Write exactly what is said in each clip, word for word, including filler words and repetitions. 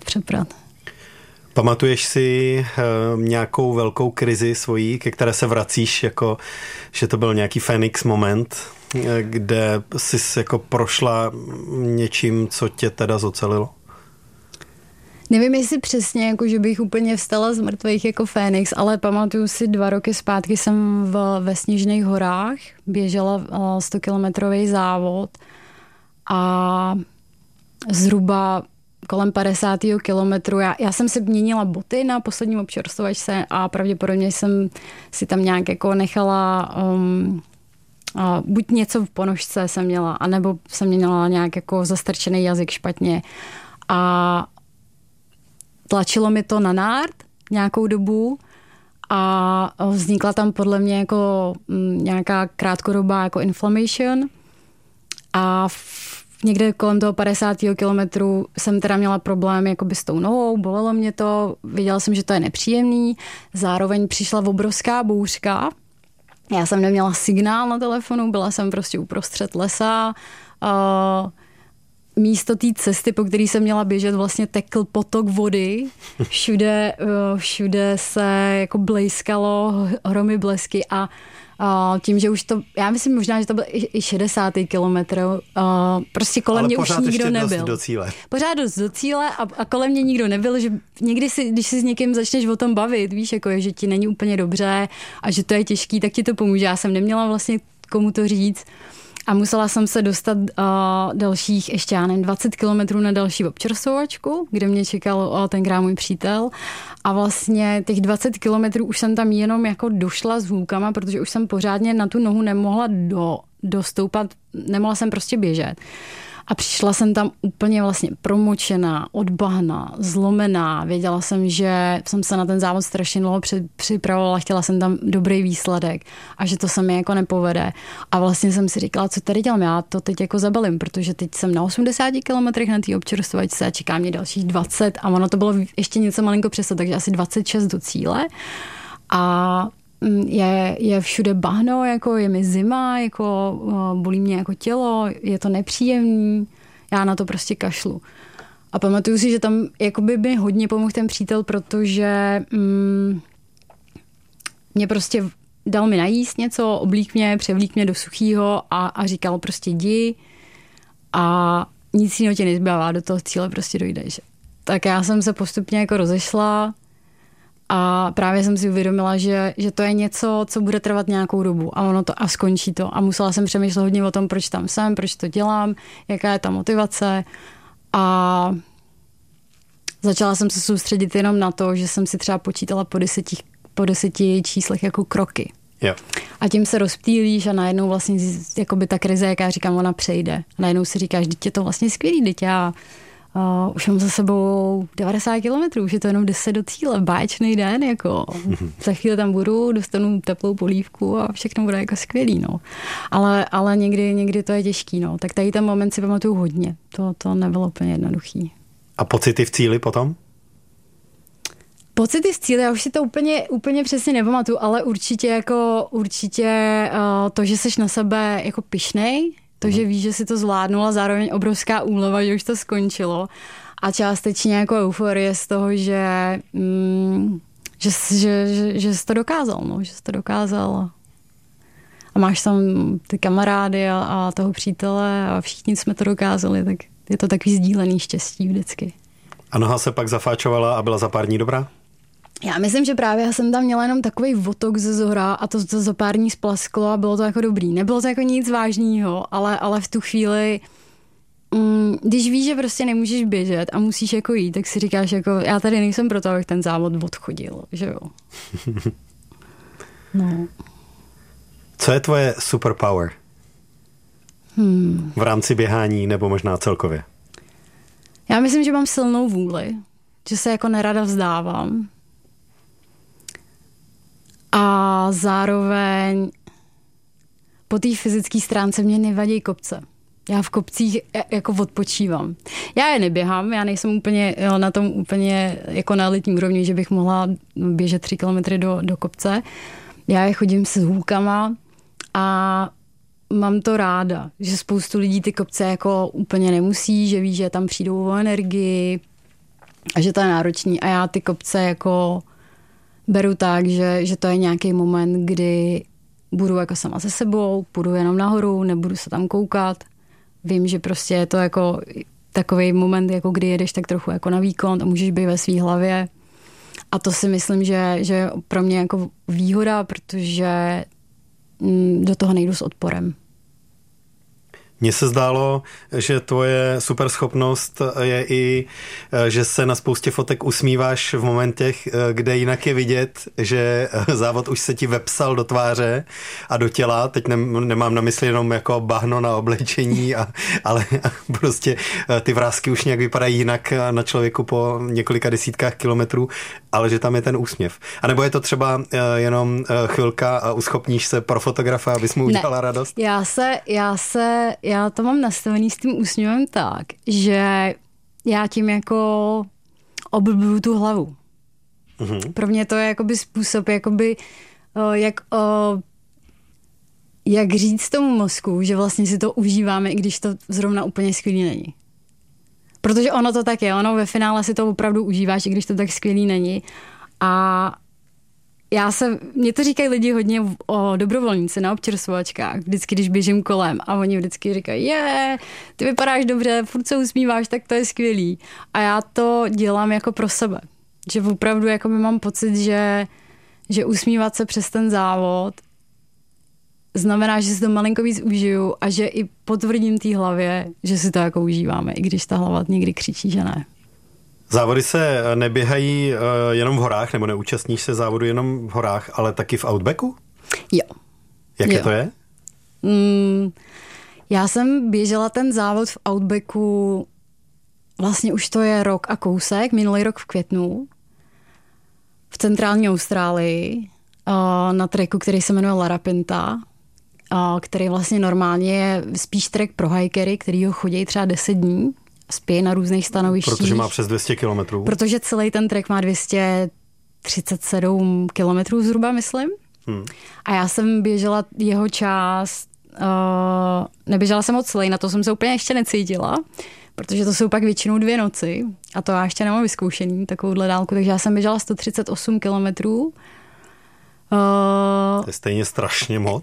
přeprat. Pamatuješ si uh, nějakou velkou krizi svojí, ke které se vracíš, jako, že to byl nějaký Fénix moment, kde jsi jako prošla něčím, co tě teda zocelilo? Nevím, jestli přesně, jako, že bych úplně vstala z mrtvých jako Fénix, ale pamatuju si, dva roky zpátky jsem v, ve Sněžných horách běžela sto kilometrový závod a zhruba kolem padesátého kilometru. Já, já jsem si měnila boty na posledním občerstvovačce a pravděpodobně jsem si tam nějak jako nechala um, uh, buď něco v ponožce jsem měla, anebo jsem měla nějak jako zastrčený jazyk špatně. A tlačilo mi to na nárt nějakou dobu a vznikla tam podle mě jako um, nějaká krátkodobá jako inflammation a v někde kolem toho padesátého kilometru jsem teda měla problém jakoby s tou nohou, bolelo mě to, věděla jsem, že to je nepříjemný, zároveň přišla obrovská bouřka, já jsem neměla signál na telefonu, byla jsem prostě uprostřed lesa, uh, místo té cesty, po který jsem měla běžet, vlastně tekl potok vody, všude, uh, všude se jako blejskalo, hromy, blesky a Uh, tím, že už to, já myslím možná, že to byl i, i šedesátý kilometr, uh, prostě kolem ale mě už nikdo nebyl. Do cíle. Pořád dost do cíle a, a kolem mě nikdo nebyl, že někdy si, když si s někým začneš o tom bavit, víš, jako je, že ti není úplně dobře a že to je těžký, tak ti to pomůže. Já jsem neměla vlastně komu to říct a musela jsem se dostat uh, dalších ještě, já nevím, dvacet kilometrů na další občerstvovačku, kde mě čekal uh, tenkrát můj přítel. A vlastně těch dvacet kilometrů už jsem tam jenom jako došla s hůlkama, protože už jsem pořádně na tu nohu nemohla do, dostoupat, nemohla jsem prostě běžet. A přišla jsem tam úplně vlastně promočená, od bahna, zlomená. Věděla jsem, že jsem se na ten závod strašně dlouho připravovala, chtěla jsem tam dobrý výsledek a že to se mi jako nepovede. A vlastně jsem si říkala, co tady dělám, já to teď jako zabalím, protože teď jsem na osmdesáti kilometrech na té občerstvovačce a čeká mě dalších dvacet a ono to bylo ještě něco malinko přesto, takže asi dvacet šest do cíle. A je, je všude bahno, jako je mi zima, jako bolí mě jako tělo, je to nepříjemný, já na to prostě kašlu. A pamatuju si, že tam jakoby mi hodně pomohl ten přítel, protože mm, mě prostě dal mi najíst něco, oblík mě, převlík mě do suchýho a, a říkal prostě jdi a nic jiného tě nezbývá, do toho cíle prostě dojdeš. Tak já jsem se postupně jako rozešla a právě jsem si uvědomila, že, že to je něco, co bude trvat nějakou dobu a ono to a skončí to. A musela jsem přemýšlet hodně o tom, proč tam jsem, proč to dělám, jaká je ta motivace. A začala jsem se soustředit jenom na to, že jsem si třeba počítala po deseti, po deseti číslech jako kroky. Yeah. A tím se rozptýlíš a najednou vlastně jakoby ta krize, jak já říkám, ona přejde. A najednou si říkáš, teď je to vlastně skvělý, teď já Uh, už mám za sebou devadesát kilometrů, už je to jenom deset do cíle, báječný den, jako za chvíli tam budu, dostanu teplou polívku a všechno bude jako skvělý, no. Ale, ale někdy, někdy to je těžký, no. Tak tady ten moment si pamatuju hodně, to, to nebylo úplně jednoduchý. A pocity v cíli potom? Pocity z cíle, já už si to úplně, úplně přesně nepamatuju, ale určitě jako, určitě uh, to, že seš na sebe jako pyšnej, to, že víš, že si to zvládnula, zároveň obrovská úleva, že už to skončilo a částečně jako euforie z toho, že, mm, že, že, že, že jsi to dokázal, no, že jsi to dokázal a máš tam ty kamarády a, a toho přítele a všichni jsme to dokázali, tak je to takový sdílený štěstí vždycky. A noha se pak zafáčovala a byla za pár dní dobrá? Já myslím, že právě jsem tam měla jenom takový votok ze zhora a to, to za pár dní splasklo a bylo to jako dobrý. Nebylo to jako nic vážného, ale, ale v tu chvíli, mm, když víš, že prostě nemůžeš běžet a musíš jako jít, tak si říkáš, jako já tady nejsem proto, abych ten závod odchodil, že jo. No. Co je tvoje superpower? Hmm. V rámci běhání nebo možná celkově? Já myslím, že mám silnou vůli, že se jako nerada vzdávám. A zároveň po té fyzické stránce mě nevadí kopce. Já v kopcích jako odpočívám. Já je neběhám, já nejsem úplně na tom úplně jako na elitní úrovni, že bych mohla běžet tři kilometry do, do kopce. Já je chodím se hůlkama a mám to ráda, že spoustu lidí ty kopce jako úplně nemusí, že ví, že tam přijdou o energii, a že to je náročný. A já ty kopce jako beru tak, že, že to je nějaký moment, kdy budu jako sama se sebou, půjdu jenom nahoru, nebudu se tam koukat. Vím, že prostě je to jako takový moment, jako kdy jedeš tak trochu jako na výkon a můžeš být ve své hlavě. A to si myslím, že, že je pro mě jako výhoda, protože do toho nejdu s odporem. Mně se zdálo, že tvoje superschopnost je i, že se na spoustě fotek usmíváš v momentech, kde jinak je vidět, že závod už se ti vepsal do tváře a do těla. Teď nemám na mysli jenom jako bahno na oblečení, a, ale prostě ty vrásky už nějak vypadají jinak na člověku po několika desítkách kilometrů, ale že tam je ten úsměv. A nebo je to třeba jenom chvilka a uschopníš se pro fotografa, abys mu udělala ne, radost? Já se, já se Já to mám nastavený s tím úsměvem tak, že já tím jako oblbuju tu hlavu. Mm-hmm. Pro mě to je jakoby způsob, jakoby, jak, jak říct tomu mozku, že vlastně si to užíváme, i když to zrovna úplně skvělý není. Protože ono to tak je, ono ve finále si to opravdu užíváš, i když to tak skvělý není. A já se, mě to říkají lidi hodně o dobrovolníci na občerstvovačkách, vždycky, když běžím kolem a oni vždycky říkají, je, ty vypadáš dobře, furt se usmíváš, tak to je skvělý. A já to dělám jako pro sebe. Že opravdu jako mám pocit, že, že usmívat se přes ten závod znamená, že si to malinko víc užiju a že i potvrdím té hlavě, že si to jako užíváme, i když ta hlava někdy křičí, že ne. Závody se neběhají jenom v horách, nebo neúčastníš se závodu jenom v horách, ale taky v Outbacku? Jo. Jaké jo. to je? Mm, já jsem běžela ten závod v Outbacku, vlastně už to je rok a kousek, minulý rok v květnu, v centrální Austrálii, na treku, který se jmenuje Larapinta, který vlastně normálně je spíš trek pro hikery, který ho chodí třeba deset dní, spí na různých stanovištích. Protože má přes dvě stě kilometrů. Protože celý ten trek má dvě stě třicet sedm kilometrů zhruba, myslím. Hmm. A já jsem běžela jeho část, uh, neběžela jsem moc celý, na to jsem se úplně ještě necítila, protože to jsou pak většinou dvě noci a to já ještě nemám vyzkoušený, takovouhle dálku, takže já jsem běžela sto třicet osm kilometrů. Uh, to je stejně strašně moc.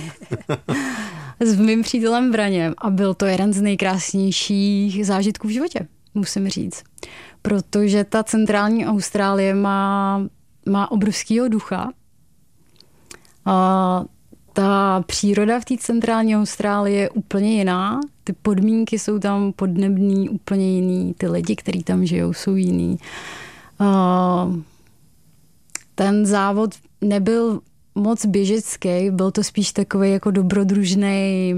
S mým přítelem Braněm a byl to jeden z nejkrásnějších zážitků v životě, musím říct. Protože ta centrální Austrálie má, má obrovskýho ducha. A ta příroda v té centrální Austrálii je úplně jiná. Ty podmínky jsou tam podnebný, úplně jiný. Ty lidi, kteří tam žijou, jsou jiný. A ten závod nebyl moc běžecký, byl to spíš takový jako dobrodružný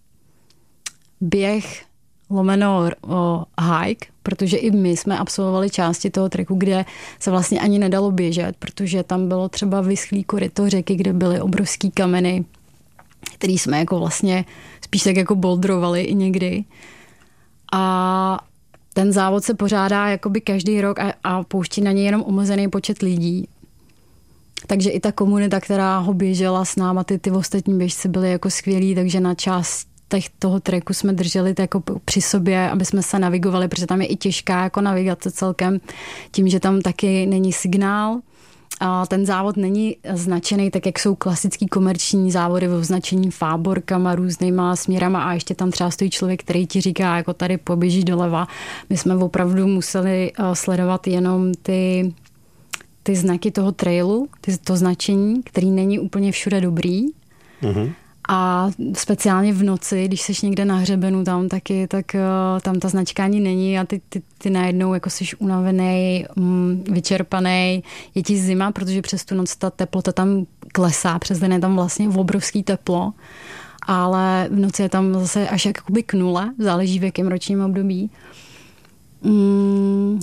běh lomeno o hike, protože i my jsme absolvovali části toho treku, kde se vlastně ani nedalo běžet, protože tam bylo třeba vyschlý koryto řeky, kde byly obrovský kameny, který jsme jako vlastně spíš tak jako boldrovali i někdy. A ten závod se pořádá jakoby každý rok a, a pouští na něj jenom omezený počet lidí. Takže i ta komunita, která ho běžela s náma, ty, ty ostatní běžci byly jako skvělí, takže na částech toho treku jsme drželi to jako při sobě, aby jsme se navigovali, protože tam je i těžká jako navigace celkem, tím, že tam taky není signál. A ten závod není značený tak, jak jsou klasický komerční závody ve označení fáborkama, různýma směrama a ještě tam třeba stojí člověk, který ti říká, jako tady poběží doleva. My jsme opravdu museli sledovat jenom ty ty znaky toho trailu, ty, to značení, který není úplně všude dobrý. Mm-hmm. A speciálně v noci, když seš někde na hřebenu tam taky, tak uh, tam ta značka ani není a ty, ty, ty najednou jako seš unavený, um, vyčerpaný. Je ti zima, protože přes tu noc ta teplota tam klesá, přes den je tam vlastně obrovský teplo, ale v noci je tam zase až jakoby k nule, záleží v jakém ročním období. Mm.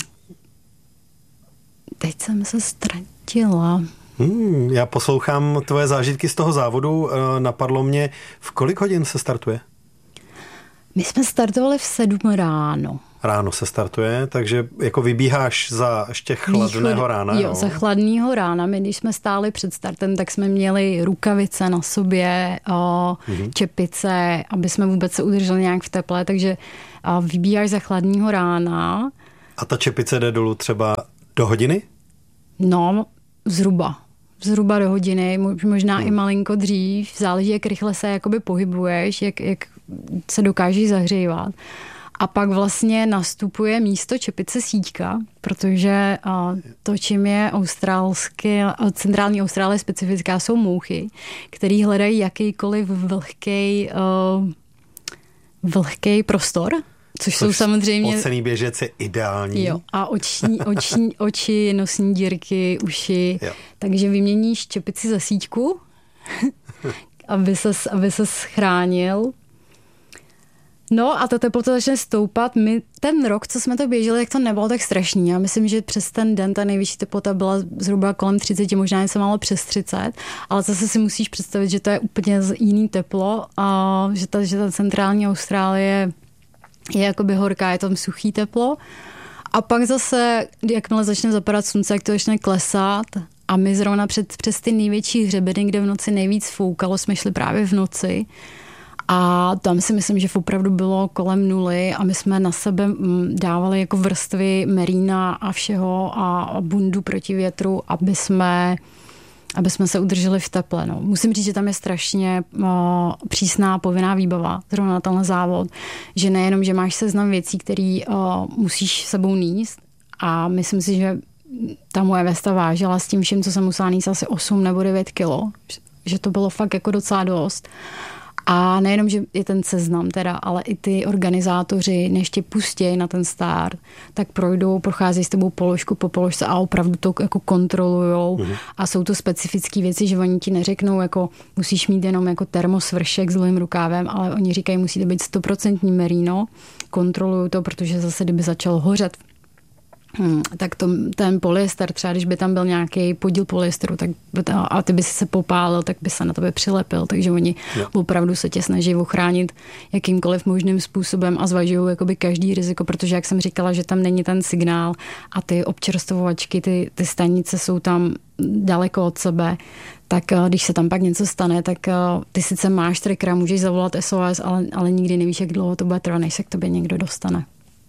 Teď jsem se ztratila. Hmm, já poslouchám tvoje zážitky z toho závodu. Napadlo mě, v kolik hodin se startuje? My jsme startovali v sedm ráno. Ráno se startuje, takže jako vybíháš za ještě chladného Východ, rána. Jo, jo, za chladného rána. My, když jsme stáli před startem, tak jsme měli rukavice na sobě, o, mm-hmm. čepice, aby jsme vůbec se udrželi nějak v teple, takže vybíháš za chladného rána. A ta čepice jde dolů třeba do hodiny? No, zhruba. Zhruba do hodiny, možná hmm. i malinko dřív. Záleží, jak rychle se jakoby pohybuješ, jak, jak se dokážeš zahřívat. A pak vlastně nastupuje místo čepice síťka, protože to, čím je australské, centrální Austrálie specifická, jsou mouchy, které hledají jakýkoliv vlhký, uh, vlhký prostor, což, což jsou samozřejmě... Ocený běžec je ideální. Jo, a oční, oční, oči, nosní dírky, uši. Jo. Takže vyměníš čepici za síťku, aby ses, aby ses chránil. No a ta teplota začne stoupat. My ten rok, co jsme to běželi, tak to nebylo tak strašný. Já myslím, že přes ten den ta nejvyšší teplota byla zhruba kolem třicet, možná něco málo přes třicet, ale zase si musíš představit, že to je úplně jiný teplo a že ta, že ta centrální Austrálie je jakoby horká, je tam suchý teplo. A pak zase, jakmile začne zapadat slunce, jak to začne klesat a my zrovna před, přes ty největší hřebeny, kde v noci nejvíc foukalo, jsme šli právě v noci. A tam si myslím, že opravdu bylo kolem nuly a my jsme na sebe dávali jako vrstvy merína a všeho a bundu proti větru, aby jsme, aby jsme se udrželi v teple. No. Musím říct, že tam je strašně uh, přísná povinná výbava, zrovna na tenhle závod, že nejenom, že máš seznam věcí, které uh, musíš sebou níst a myslím si, že ta moje vesta vážila s tím vším, co jsem musela níst asi osm nebo devět kilo, že to bylo fakt jako docela dost. A nejenom, že je ten seznam teda, ale i ty organizátoři, než tě pustějí na ten start, tak projdou, procházejí s tebou položku po položce a opravdu to jako kontrolujou. Mhm. A jsou to specifické věci, že oni ti neřeknou, jako musíš mít jenom jako termosvršek s dlouhým rukávem, ale oni říkají, musí to být stoprocentní merino. Kontrolují to, protože zase, kdyby začalo hořet, Hmm, tak to, ten polyester, třeba když by tam byl nějaký podíl polyesteru tak, a ty by si se popálil, tak by se na tebe přilepil. Takže oni no. opravdu se tě snaží ochránit jakýmkoliv možným způsobem a zvažují jakoby každý riziko, protože jak jsem říkala, že tam není ten signál a ty občerstvovačky, ty, ty stanice jsou tam daleko od sebe, tak když se tam pak něco stane, tak ty sice máš tracker, můžeš zavolat S O S, ale, ale nikdy nevíš, jak dlouho to bude trvat, než se k tobě někdo dostane.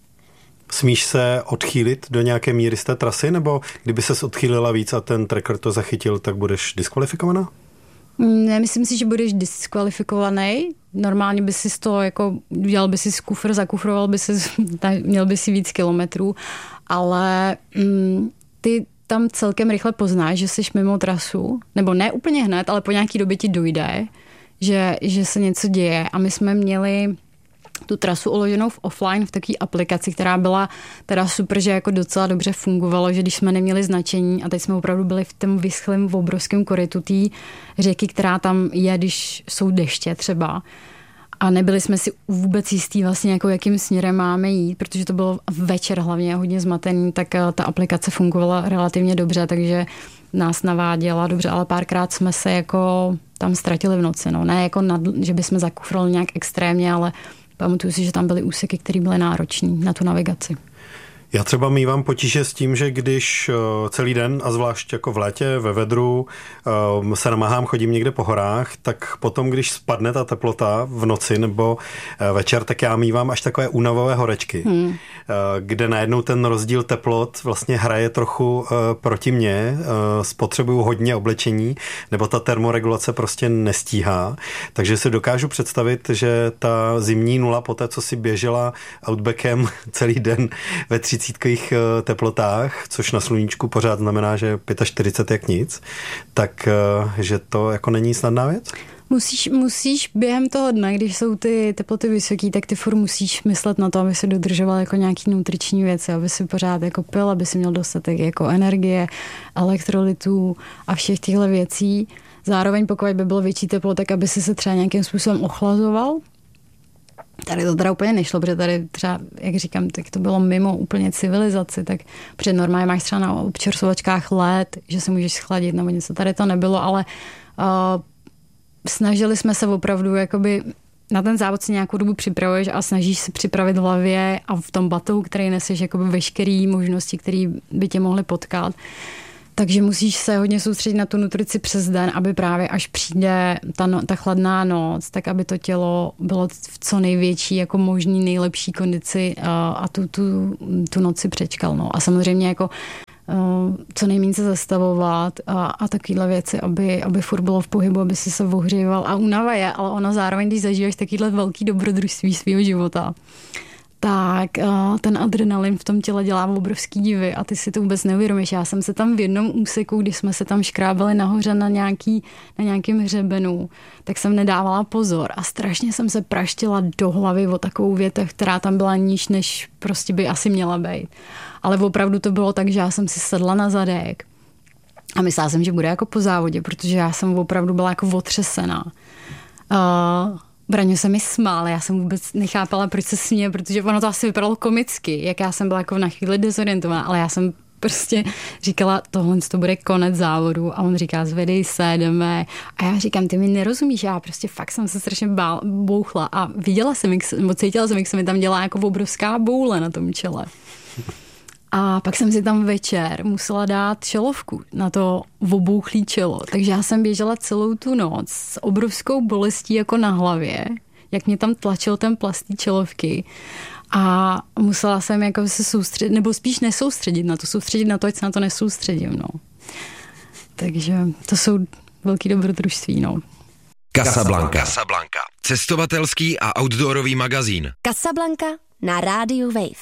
Smíš se odchýlit do nějaké míry z té trasy, nebo kdyby ses odchýlila víc a ten tracker to zachytil, tak budeš diskvalifikovaná? Nemyslím si, že budeš diskvalifikovaný. Normálně by si to jako, udělal by si kufr, zakufroval by si, měl by si víc kilometrů, ale mm, ty tam celkem rychle poznáš, že jsi mimo trasu, nebo ne úplně hned, ale po nějaký době ti dojde, že, že se něco děje a my jsme měli tu trasu uloženou v offline v takové aplikaci, která byla teda super, že jako docela dobře fungovalo, že když jsme neměli značení a teď jsme opravdu byli v tom vyschlém v obrovském korytu té řeky, která tam je, když jsou deště třeba. A nebyli jsme si vůbec jistí vlastně, jako jakým směrem máme jít, protože to bylo večer hlavně hodně zmatený, tak ta aplikace fungovala relativně dobře, takže nás naváděla dobře, ale párkrát jsme se jako tam ztratili v noci. No. Ne jako, nad, že bychom zakufrali nějak extrémně, ale pamatuju si, že tam byly úseky, které byly náročné na tu navigaci. Já třeba mívám potíže s tím, že když celý den, a zvlášť jako v létě, ve vedru, se namáhám, chodím někde po horách, tak potom, když spadne ta teplota v noci nebo večer, tak já mívám až takové únavové horečky, hmm. kde najednou ten rozdíl teplot vlastně hraje trochu proti mně, spotřebuju hodně oblečení, nebo ta termoregulace prostě nestíhá, takže si dokážu představit, že ta zimní nula po té, co si běžela outbackem celý den ve třicítkových teplotách, což na sluníčku pořád znamená, že čtyřicet pět jak nic, tak že to jako není snadná věc? Musíš, musíš během toho dne, když jsou ty teploty vysoký, tak ty furt musíš myslet na to, aby si dodržoval jako nějaký nutriční věci, aby si pořád jako pil, aby si měl dostatek jako energie, elektrolytů a všech těchto věcí. Zároveň pokud by bylo větší teplo, tak aby si se třeba nějakým způsobem ochlazoval. Tady to teda úplně nešlo, protože tady třeba, jak říkám, tak to bylo mimo úplně civilizaci, tak před normálně máš třeba na občerstvovačkách led, že se můžeš schladit nebo něco. Tady to nebylo, ale uh, snažili jsme se opravdu jakoby na ten závod si nějakou dobu připravuješ a snažíš se připravit v hlavě a v tom batou, který neseš jakoby veškerý možnosti, které by tě mohly potkat, takže musíš se hodně soustředit na tu nutrici přes den, aby právě až přijde ta, no, ta chladná noc, tak aby to tělo bylo v co největší, jako možný nejlepší kondici a, a tu, tu, tu noc si přečkal. No. A samozřejmě jako co nejméně se zastavovat a, a takovéhle věci, aby, aby furt bylo v pohybu, aby si se ohříval. A únava je, ale ona zároveň, když zažíváš takovýhle velký dobrodružství svého života, tak ten adrenalin v tom těle dělá obrovský divy a ty si to vůbec neuvědomíš. Já jsem se tam v jednom úseku, když jsme se tam škrábali nahoře na, nějaký, na nějakým hřebenu, tak jsem nedávala pozor a strašně jsem se praštila do hlavy o takovou větev, která tam byla níž, než prostě by asi měla být. Ale opravdu to bylo tak, že já jsem si sedla na zadek a myslela jsem, že bude jako po závodě, protože já jsem opravdu byla jako otřesená. Uh, Braňo se mi smál, já jsem vůbec nechápala, proč se směje, protože ono to asi vypadalo komicky, jak já jsem byla jako na chvíli dezorientovaná, ale já jsem prostě říkala, tohle to bude konec závodu a on říká, zvedej se, jdeme. A já říkám, ty mi nerozumíš, já prostě fakt jsem se strašně bál, bouchla a viděla jsem, jak, nebo cítila jsem, jak se mi tam dělá jako obrovská boule na tom čele. A pak jsem si tam večer musela dát čelovku na to obouchlý čelo. Takže já jsem běžela celou tu noc s obrovskou bolestí jako na hlavě, jak mě tam tlačil ten plastý čelovky. A musela jsem jako se soustředit, nebo spíš nesoustředit na to, soustředit na to, ať se na to nesoustředím. No. Takže to jsou velký dobrodružství. No. Casablanca. Casablanca. Cestovatelský a outdoorový magazín. Casablanca na rádiu Wave.